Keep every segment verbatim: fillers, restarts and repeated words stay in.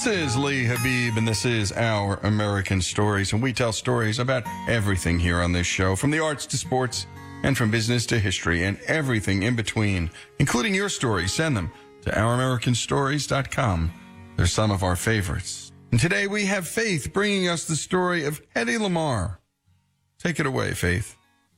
This is Lee Habib, and this is Our American Stories, and we tell stories about everything here on this show, from the arts to sports, and from business to history, and everything in between, including your stories. Send them to our american stories dot com. They're some of our favorites. And today we have Faith bringing us the story of Hedy Lamarr. Take it away, Faith.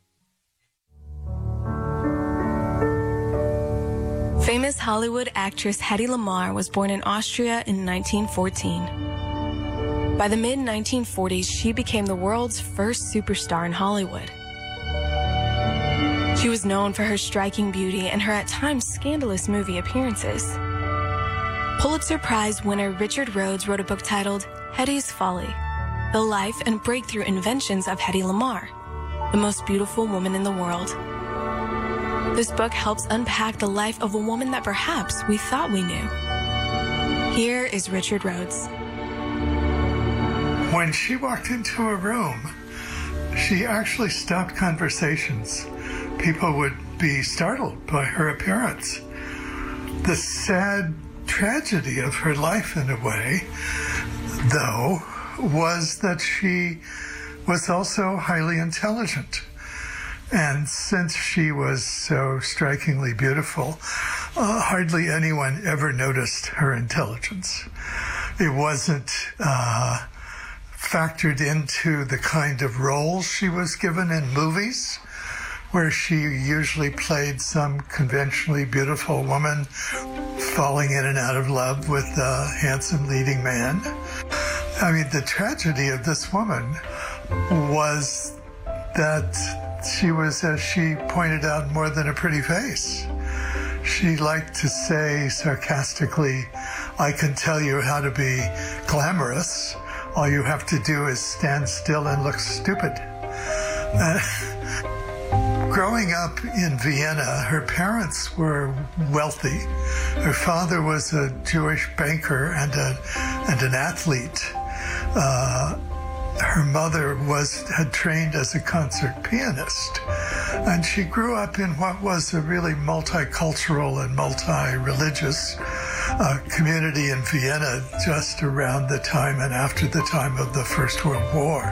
Famous Hollywood actress Hedy Lamarr was born in Austria in nineteen fourteen. By the mid nineteen forties, she became the world's first superstar in Hollywood. She was known for her striking beauty and her at times scandalous movie appearances. Pulitzer Prize winner Richard Rhodes wrote a book titled Hedy's Folly: The Life and Breakthrough Inventions of Hedy Lamarr, the most beautiful woman in the world. This book helps unpack the life of a woman that perhaps we thought we knew. Here is Richard Rhodes. When she walked into a room, she actually stopped conversations. People would be startled by her appearance. The sad tragedy of her life, in a way, though, was that she was also highly intelligent. And since she was so strikingly beautiful, uh, hardly anyone ever noticed her intelligence. It wasn't uh, factored into the kind of roles she was given in movies, where she usually played some conventionally beautiful woman falling in and out of love with a handsome leading man. I mean, the tragedy of this woman was that she was, as she pointed out, more than a pretty face. She liked to say sarcastically, "I can tell you how to be glamorous. All you have to do is stand still and look stupid." Uh, growing up in Vienna, her parents were wealthy. Her father was a Jewish banker and, a, and an athlete. Uh, Her mother was had trained as a concert pianist, and she grew up in what was a really multicultural and multi-religious uh, community in Vienna just around the time and after the time of the First World War.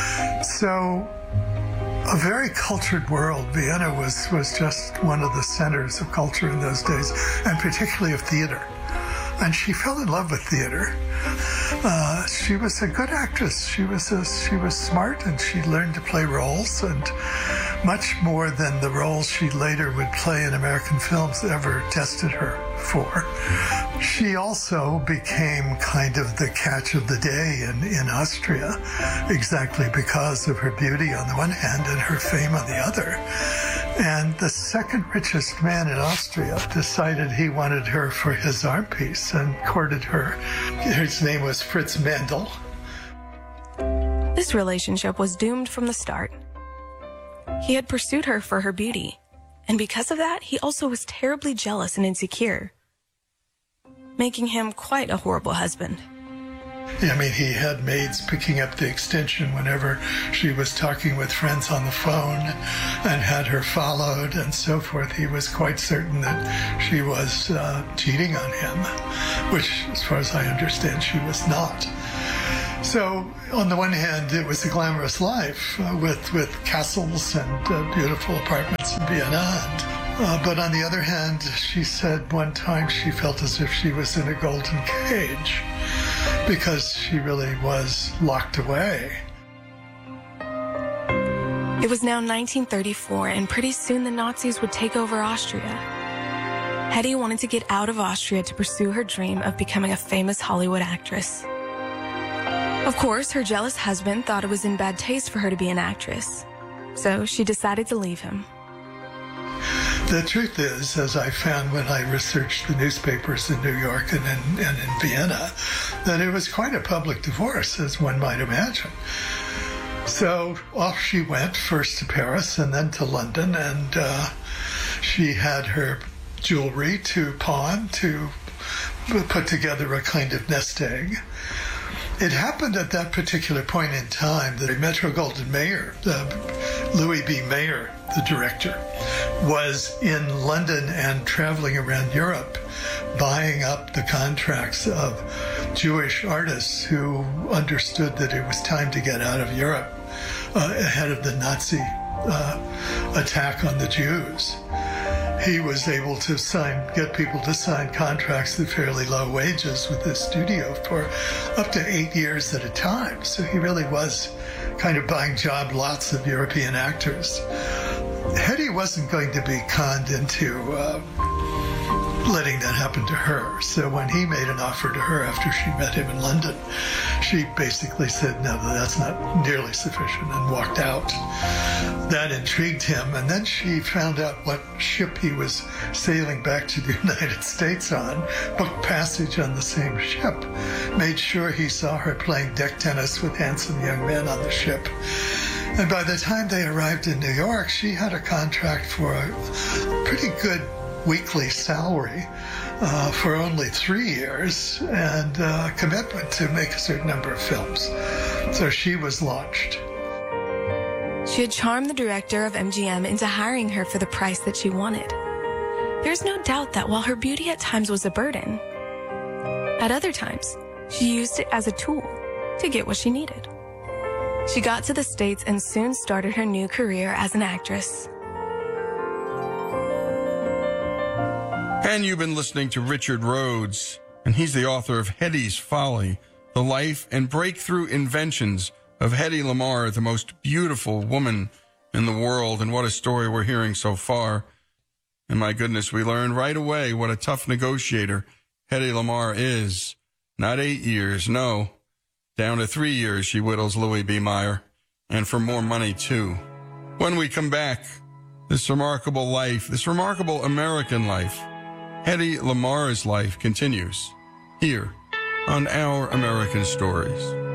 So a very cultured world. Vienna was, was just one of the centers of culture in those days, and particularly of theater. And she fell in love with theater. Uh, she was a good actress. She was a, she was smart, and she learned to play roles, and much more than the roles she later would play in American films ever tested her for. She also became kind of the catch of the day in, in Austria, exactly because of her beauty on the one hand and her fame on the other. And the second richest man in Austria decided he wanted her for his arm piece and courted her. His name was Fritz Mandl. This relationship was doomed from the start. He had pursued her for her beauty, and because of that, he also was terribly jealous and insecure, making him quite a horrible husband. I mean, he had maids picking up the extension whenever she was talking with friends on the phone and had her followed and so forth. He was quite certain that she was uh, cheating on him, which, as far as I understand, she was not. So, on the one hand, it was a glamorous life uh, with, with castles and uh, beautiful apartments in Vienna. And, uh, but on the other hand, she said one time she felt as if she was in a golden cage, because she really was locked away. It was now nineteen thirty-four, and pretty soon the Nazis would take over Austria. Hedy wanted to get out of Austria to pursue her dream of becoming a famous Hollywood actress. Of course, her jealous husband thought it was in bad taste for her to be an actress, so she decided to leave him. The truth is, as I found when I researched the newspapers in New York and in, and in Vienna, that it was quite a public divorce, as one might imagine. So off she went, first to Paris and then to London, and uh, she had her jewelry to pawn to put together a kind of nest egg. It happened at that particular point in time that Metro-Goldwyn-Mayer, uh, Louis B. Mayer, the director, was in London and traveling around Europe buying up the contracts of Jewish artists who understood that it was time to get out of Europe uh, ahead of the Nazi uh, attack on the Jews. He was able to sign, get people to sign contracts at fairly low wages with the studio for up to eight years at a time. So he really was kind of buying job lots of European actors. Hedy wasn't going to be conned into uh, letting that happen to her. So when he made an offer to her after she met him in London, she basically said, no, that's not nearly sufficient, and walked out. That intrigued him, and then she found out what ship he was sailing back to the United States on, booked passage on the same ship, made sure he saw her playing deck tennis with handsome young men on the ship. And by the time they arrived in New York, she had a contract for a pretty good weekly salary uh, for only three years and a commitment to make a certain number of films. So she was launched. She had charmed the director of M G M into hiring her for the price that she wanted. There's no doubt that while her beauty at times was a burden, at other times, she used it as a tool to get what she needed. She got to the States and soon started her new career as an actress. And you've been listening to Richard Rhodes, and he's the author of Hedy's Folly, The Life and Breakthrough Inventions of Hedy Lamarr, the most beautiful woman in the world. And what a story we're hearing so far. And my goodness, we learned right away what a tough negotiator Hedy Lamarr is. Not eight years, no. Down to three years she whittles Louis B. Mayer, and for more money too. When we come back, this remarkable life, this remarkable American life, Hedy Lamarr's life continues here on Our American Stories.